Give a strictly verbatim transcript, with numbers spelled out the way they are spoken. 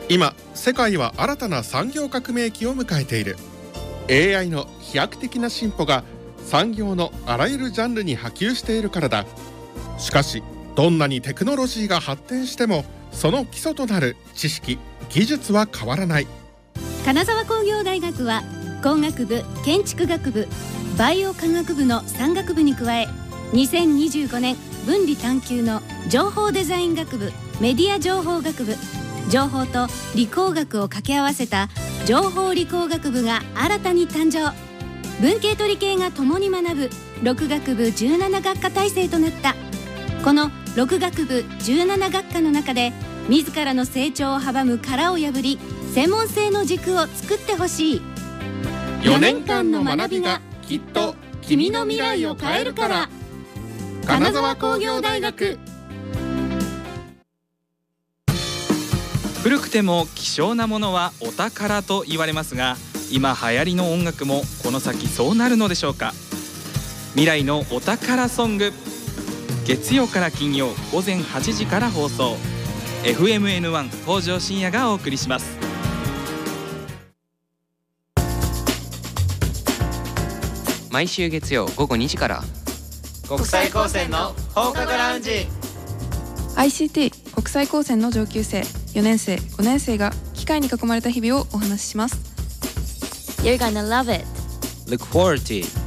今世界は新たな産業革命期を迎えている。 エーアイ の飛躍的な進歩が産業のあらゆるジャンルに波及しているからだ。しかしどんなにテクノロジーが発展してもその基礎となる知識・技術は変わらない。 金沢工業大学は工学部、建築学部、バイオ科学部のさん学部に加え、にせんにじゅうごねん分離探究の情報デザイン学部、メディア情報学部、情報と理工学を掛け合わせた情報理工学部が新たに誕生。文系と理系が共に学ぶろく学部じゅうなな学科体制となった。このろく学部じゅうなな学科の中で自らの成長を阻む殻を破り、専門性の軸を作ってほしい。 よねんかんの学びがきっと君の未来を変えるから。金沢工業大学。 古くても希少なものはお宝と言われますが、今流行りの音楽もこの先そうなるのでしょうか。未来のお宝ソング、月曜から金曜午前はちじから放送。 エフエムエヌワン 北条深夜がお送りします。 毎週月曜午後にじから国際高専の放課後ラウンジ。 アイシーティー 国際高専の上級生、よねん生、ごねん生が機械に囲まれた日々をお話しします。 You're gonna love it. Look forward to it.